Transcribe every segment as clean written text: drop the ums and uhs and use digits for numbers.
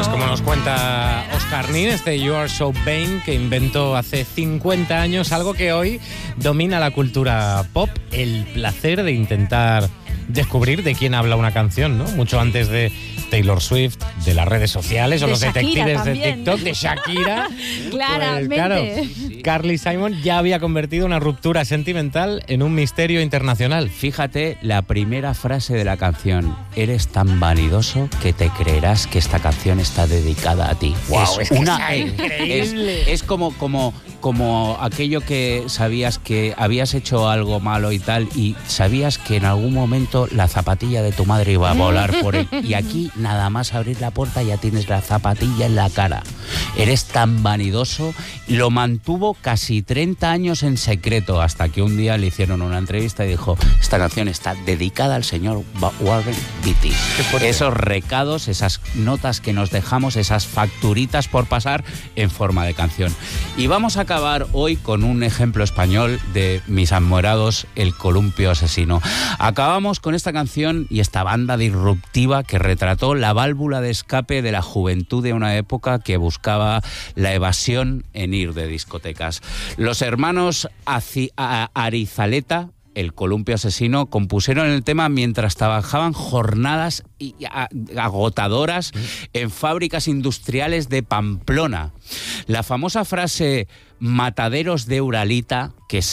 Pues como nos cuenta Oscar Nin, este You Are So Vain, que inventó hace 50 años algo que hoy domina la cultura pop, el placer de intentar descubrir de quién habla una canción, ¿no? Mucho antes de Taylor Swift, de las redes sociales o de los Shakira detectives también. de TikTok, de Shakira. Claramente. Pues, claro, Carly Simon ya había convertido una ruptura sentimental en un misterio internacional. Fíjate la primera frase de la canción. Eres tan vanidoso que te creerás que esta canción está dedicada a ti. Wow, es una increíble. Es como aquello que sabías que habías hecho algo malo y tal, y sabías que en algún momento la zapatilla de tu madre iba a volar por él. Y aquí, nada más abrir la puerta, ya tienes la zapatilla en la cara. Eres tan vanidoso. Lo mantuvo casi 30 años en secreto, hasta que un día le hicieron una entrevista y dijo: esta canción está dedicada al señor Warren Beatty. Esos recados, esas notas que nos dejamos, esas facturitas por pasar en forma de canción. Y vamos a acabar hoy con un ejemplo español de mis admirados, El Columpio Asesino. Acabamos con esta canción y esta banda disruptiva que retrató la válvula de escape de la juventud de una época que buscaba la evasión en ir de discotecas. Los hermanos Arizaleta, El Columpio Asesino, compusieron el tema mientras trabajaban jornadas agotadoras en fábricas industriales de Pamplona. La famosa frase "mataderos de Uralita",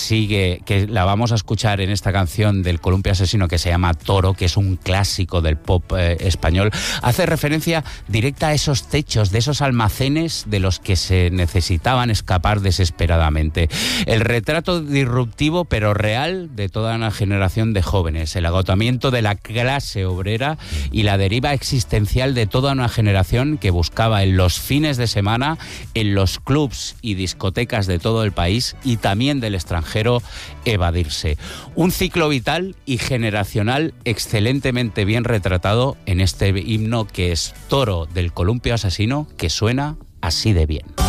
que la vamos a escuchar en esta canción del Columpio Asesino que se llama Toro, que es un clásico del pop español, hace referencia directa a esos techos, de esos almacenes de los que se necesitaban escapar desesperadamente. El retrato disruptivo pero real de toda una generación de jóvenes, el agotamiento de la clase obrera y la deriva existencial de toda una generación que buscaba en los fines de semana, en los clubs y discotecas de todo el país y también del extranjero, evadirse. Un ciclo vital y generacional excelentemente bien retratado en este himno que es Toro del Columpio Asesino, que suena así de bien.